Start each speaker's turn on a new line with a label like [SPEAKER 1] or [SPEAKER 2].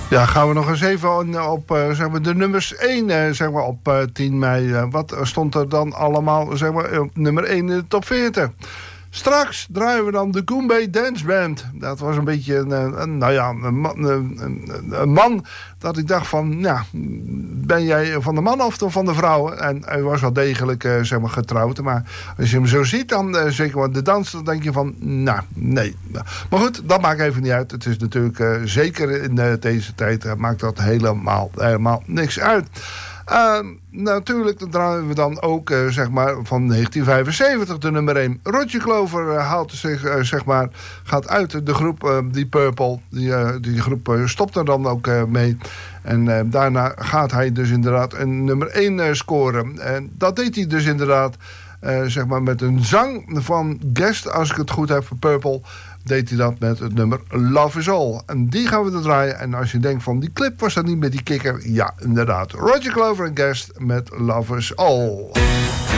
[SPEAKER 1] Ja, gaan we nog eens even op zeg maar de nummers 1 zeg maar op 10 mei. Wat stond er dan allemaal zeg maar, op nummer 1 in de top 40? Straks draaien we dan de Goombay Dance Band. Dat was een beetje een man dat ik dacht van, nou, ben jij van de man of van de vrouw? En hij was wel degelijk zeg maar getrouwd. Maar als je hem zo ziet, dan zeker wat de dans, dan denk je van, nou, nee. Maar goed, dat maakt even niet uit. Het is natuurlijk, zeker in deze tijd, maakt dat helemaal niks uit. Natuurlijk dan draaien we dan ook zeg maar van 1975 de nummer 1. Roger Glover haalt zich zeg maar, gaat uit de groep die Purple. Die groep stopt er dan ook mee. En daarna gaat hij dus inderdaad een nummer 1 scoren. En dat deed hij dus inderdaad zeg maar met een zang van Guest, als ik het goed heb, voor Purple. Deed hij dat met het nummer Love Is All. En die gaan we er draaien. En als je denkt van die clip was dat niet met die kikker. Ja, inderdaad. Roger Glover en Guest met Love Is All.